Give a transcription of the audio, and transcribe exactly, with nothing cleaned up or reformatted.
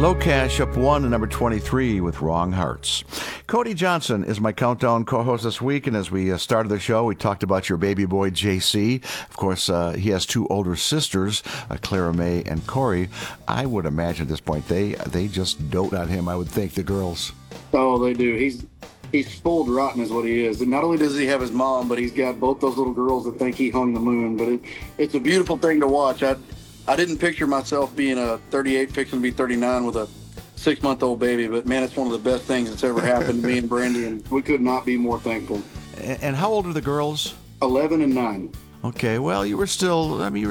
Low Cash up one to number twenty-three with Wrong Hearts. Cody Johnson is my countdown co-host this week, and as we uh, started the show, we talked about your baby boy, J C. Of course, uh, he has two older sisters, uh, Clara May and Corey. I would imagine at this point they they just dote on him, I would think, the girls. Oh, they do. He's he's spoiled rotten is what he is. And not only does he have his mom, but he's got both those little girls that think he hung the moon. But it, it's a beautiful thing to watch. I I didn't picture myself being a thirty-eight, fixing to be thirty-nine with a six-month-old baby, but man, it's one of the best things that's ever happened to me and Brandy, and we could not be more thankful. And, and how old are the girls? eleven and nine. Okay, well, you were still, I mean, you were